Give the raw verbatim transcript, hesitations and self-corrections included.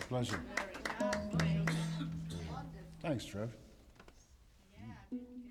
Pleasure. Very nice. Thanks, Trev. Yeah, I didn't